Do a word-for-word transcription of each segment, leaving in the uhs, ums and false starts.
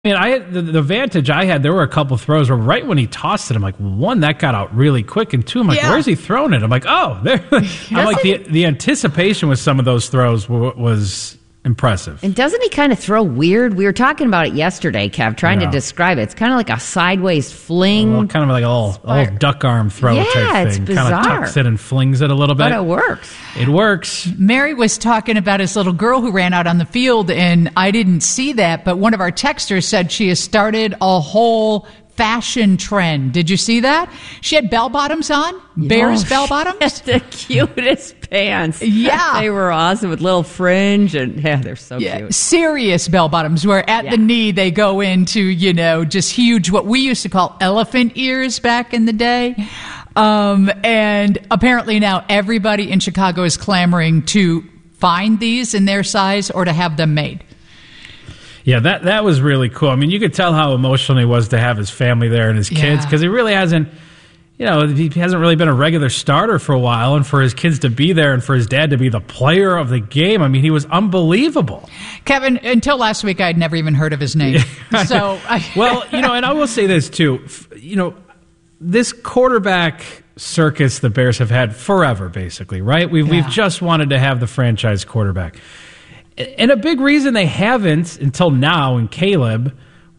I mean, I had the, the advantage I had, there were a couple throws where right when he tossed it, I'm like, one, that got out really quick, and two, I'm like, yeah. where's he throwing it? I'm like, oh, there. I'm like, the, the anticipation with some of those throws w- was impressive. And doesn't he kind of throw weird? We were talking about it yesterday, Kev, trying yeah. to describe it. It's kind of like a sideways fling. Well, kind of like a little, a little duck arm throw yeah, type it's thing. Bizarre. Kind of tucks it and flings it a little bit. But it works. It works. Mary was talking about his little girl who ran out on the field, and I didn't see that, but one of our texters said she has started a whole fashion trend. Did you see that? She had bell bottoms on, Bears oh, bell bottoms. The cutest pants. Yeah. They were awesome with little fringe, and yeah, they're so yeah, cute. Serious bell bottoms where at yeah. the knee they go into, you know, just huge, what we used to call elephant ears back in the day. Um, and apparently now everybody in Chicago is clamoring to find these in their size or to have them made. Yeah, that that was really cool. I mean, you could tell how emotional he was to have his family there and his kids, because yeah. he really hasn't, you know, he hasn't really been a regular starter for a while, and for his kids to be there and for his dad to be the player of the game, I mean, he was unbelievable. Kevin, until last week, I'd never even heard of his name. so, I- Well, you know, and I will say this, too. You know, this quarterback circus the Bears have had forever, basically, right? We've, yeah. we've just wanted to have the franchise quarterback. And a big reason they haven't until now in Caleb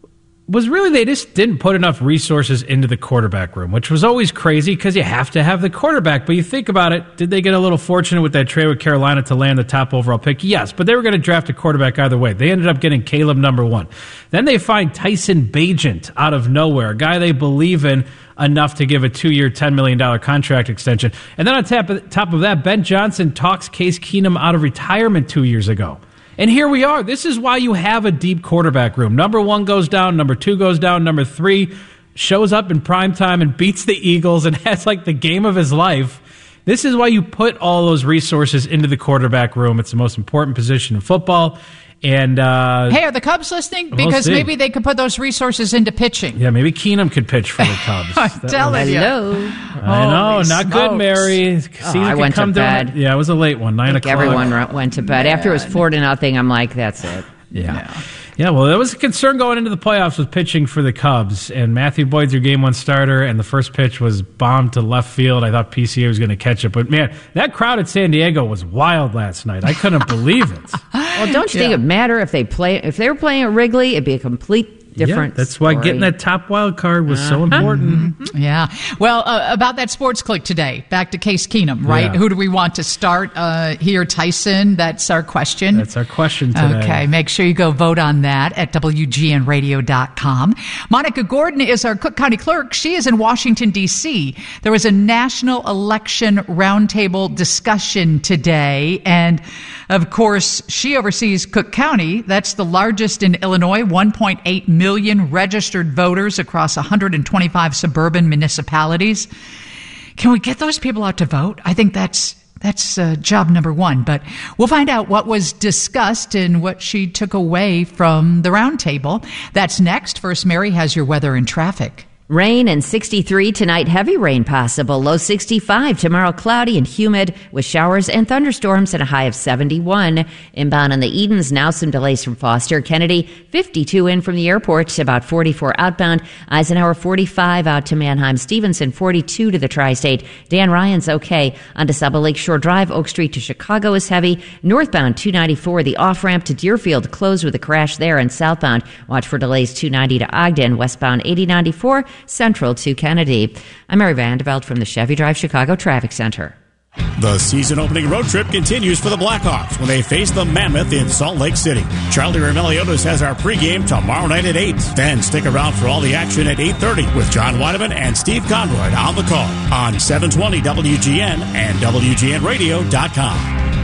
was really they just didn't put enough resources into the quarterback room, which was always crazy because you have to have the quarterback. But you think about it, did they get a little fortunate with that trade with Carolina to land the top overall pick? Yes, but they were going to draft a quarterback either way. They ended up getting Caleb number one. Then they find Tyson Bagent out of nowhere, a guy they believe in enough to give a two-year, ten million dollars contract extension. And then on top of, top of that, Ben Johnson talks Case Keenum out of retirement two years ago. And here we are. This is why you have a deep quarterback room. Number one goes down, number two goes down, number three shows up in primetime and beats the Eagles and has like the game of his life. This is why you put all those resources into the quarterback room. It's the most important position in football. And uh, hey, are the Cubs listening? Because we'll maybe they could put those resources into pitching. Yeah, maybe Keenum could pitch for the Cubs. I'm telling you. Hello. I know, Holy not smokes. good, Mary. Oh, I went to bed. Down, yeah, it was a late one, nine I think o'clock. Everyone went to bed. Man. After it was four to nothing, I'm like, that's it. Yeah. yeah. Yeah, well, that was a concern going into the playoffs with pitching for the Cubs. And Matthew Boyd's your game one starter, and the first pitch was bombed to left field. I thought P C A was going to catch it. But, man, that crowd at San Diego was wild last night. I couldn't believe it. Well, don't you yeah. think it would matter if they play? If they were playing at Wrigley, it'd be a complete different Yeah, that's why story. getting that top wild card was uh-huh. so important. Mm-hmm. Yeah. Well, uh, about that sports click today, back to Case Keenum, right? Yeah. Who do we want to start uh, here? Tyson, that's our question. That's our question today. Okay, make sure you go vote on that at W G N radio dot com. Monica Gordon is our Cook County clerk. She is in Washington, D C. There was a national election roundtable discussion today, and of course, she oversees Cook County. That's the largest in Illinois, one point eight million registered voters across one hundred twenty-five suburban municipalities. Can we get those people out to vote? I think that's that's uh, job number one. But we'll find out what was discussed and what she took away from the roundtable. That's next. First, Mary has your weather and traffic. Rain and sixty-three tonight, heavy rain possible. Low sixty-five. Tomorrow cloudy and humid with showers and thunderstorms and a high of seventy-one. Inbound on the Edens, now some delays from Foster. Kennedy, fifty-two in from the airport, about forty-four outbound. Eisenhower, forty-five out to Manheim. Stevenson, forty-two to the Tri-State. Dan Ryan's okay. On to Saba Lakeshore Drive, Oak Street to Chicago is heavy. Northbound, two ninety-four. The off-ramp to Deerfield closed with a crash there. And southbound, watch for delays two ninety to Ogden. Westbound, eighty ninety-four. Central to Kennedy. I'm Mary Vandeveld from the Chevy Drive Chicago Traffic Center. The season-opening road trip continues for the Blackhawks when they face the Mammoth in Salt Lake City. Charlie Roumeliotis has our pregame tomorrow night at eight. Then stick around for all the action at eight thirty with John Weideman and Steve Conroy on the call on seven twenty W G N and W G N radio dot com.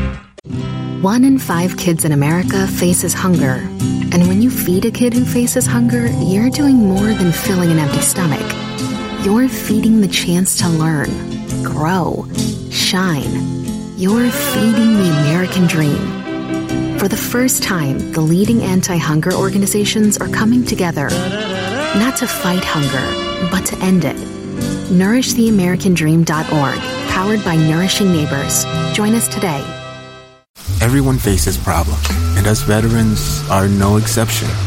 One in five kids in America faces hunger. And when you feed a kid who faces hunger, you're doing more than filling an empty stomach. You're feeding the chance to learn, grow, shine. You're feeding the American dream. For the first time, the leading anti-hunger organizations are coming together, not to fight hunger, but to end it. nourish the american dream dot org, powered by Nourishing Neighbors. Join us today. Everyone faces problems, and us veterans are no exception.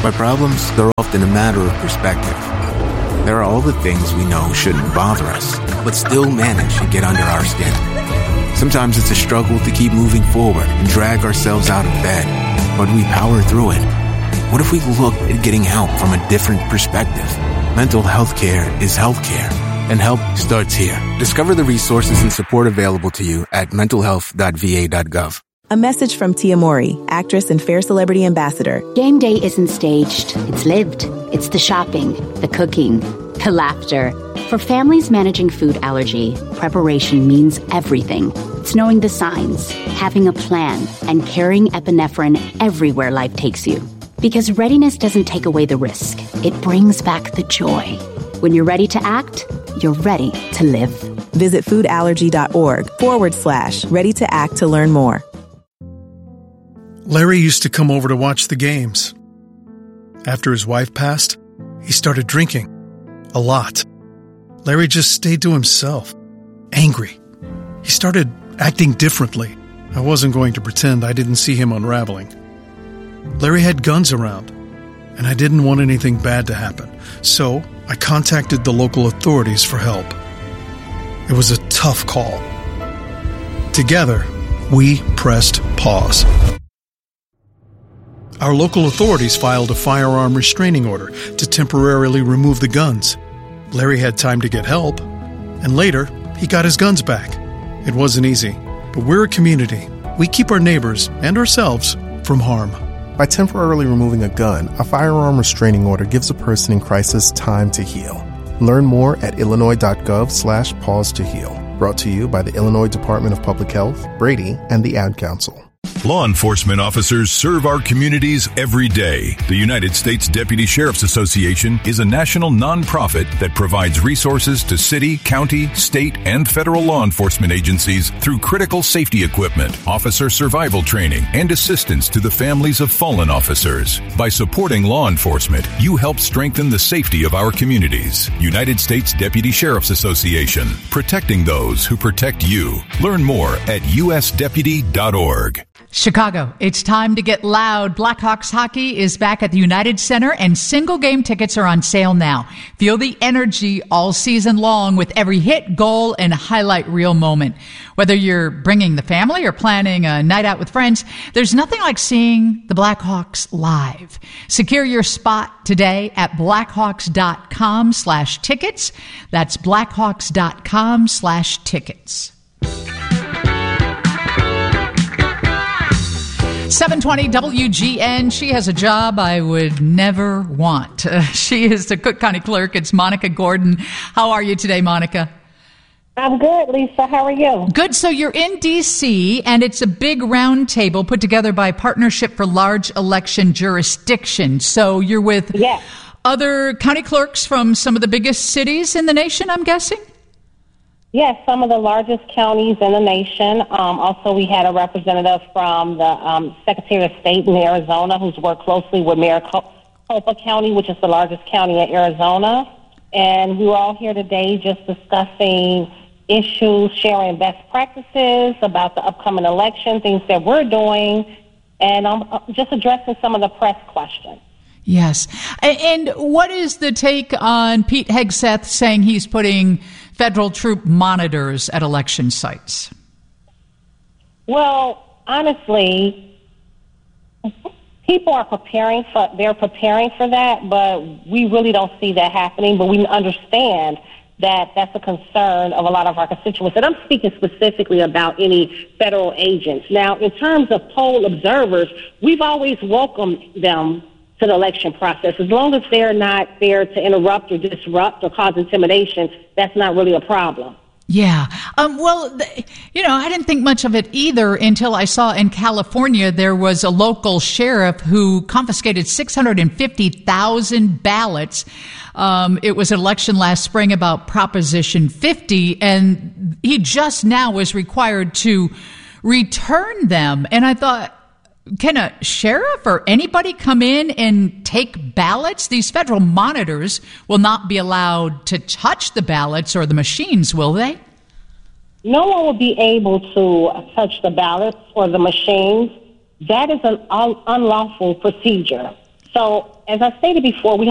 But problems, they're often a matter of perspective. There are all the things we know shouldn't bother us, but still manage to get under our skin. Sometimes it's a struggle to keep moving forward and drag ourselves out of bed, but we power through it. What if we looked at getting help from a different perspective? Mental health care is health care, and help starts here. Discover the resources and support available to you at mental health dot v a dot gov. A message from Tia Mori, actress and Fair Celebrity Ambassador. Game day isn't staged. It's lived. It's the shopping, the cooking, the laughter. For families managing food allergy, preparation means everything. It's knowing the signs, having a plan, and carrying epinephrine everywhere life takes you. Because readiness doesn't take away the risk. It brings back the joy. When you're ready to act, you're ready to live. Visit foodallergy.org forward slash ready to act to learn more. Larry used to come over to watch the games. After his wife passed, he started drinking. A lot. Larry just stayed to himself. Angry. He started acting differently. I wasn't going to pretend I didn't see him unraveling. Larry had guns around, and I didn't want anything bad to happen. So I contacted the local authorities for help. It was a tough call. Together, we pressed pause. Our local authorities filed a firearm restraining order to temporarily remove the guns. Larry had time to get help, and later, he got his guns back. It wasn't easy, but we're a community. We keep our neighbors and ourselves from harm. By temporarily removing a gun, a firearm restraining order gives a person in crisis time to heal. Learn more at illinois.gov slash pause to heal. Brought to you by the Illinois Department of Public Health, Brady, and the Ad Council. Law enforcement officers serve our communities every day. The United States Deputy Sheriff's Association is a national nonprofit that provides resources to city, county, state, and federal law enforcement agencies through critical safety equipment, officer survival training, and assistance to the families of fallen officers. By supporting law enforcement, you help strengthen the safety of our communities. United States Deputy Sheriff's Association, protecting those who protect you. Learn more at u s deputy dot org. Chicago, it's time to get loud. Blackhawks hockey is back at the United Center, and single game tickets are on sale now. Feel the energy all season long with every hit, goal, and highlight reel moment. Whether you're bringing the family or planning a night out with friends, there's nothing like seeing the Blackhawks live. Secure your spot today at blackhawks.com slash tickets. That's blackhawks.com slash tickets. seven twenty W G N. She has a job I would never want. Uh, she is the Cook County Clerk. It's Monica Gordon. How are you today, Monica? I'm good, Lisa. How are you? Good. So you're in D C, and it's a big round table put together by Partnership for Large Election Jurisdiction. So you're with yes. other county clerks from some of the biggest cities in the nation, I'm guessing? Yes, some of the largest counties in the nation. Um, also, we had a representative from the um, Secretary of State in Arizona who's worked closely with Maricopa County, which is the largest county in Arizona. And we were all here today just discussing issues, sharing best practices about the upcoming election, things that we're doing, and um, just addressing some of the press questions. Yes. And what is the take on Pete Hegseth saying he's putting federal troop monitors at election sites? Well, honestly, people are preparing for, they're preparing for that, but we really don't see that happening. But we understand that that's a concern of a lot of our constituents. And I'm speaking specifically about any federal agents. Now, in terms of poll observers, we've always welcomed them to the election process. As long as they're not there to interrupt or disrupt or cause intimidation, that's not really a problem. Yeah. Um, well, th- you know, I didn't think much of it either until I saw in California there was a local sheriff who confiscated six hundred fifty thousand ballots. Um, it was an election last spring about Proposition fifty, and he just now was required to return them. And I thought, can a sheriff or anybody come in and take ballots? These federal monitors will not be allowed to touch the ballots or the machines, will they? No one will be able to touch the ballots or the machines. That is an un- unlawful procedure. So as I stated before, we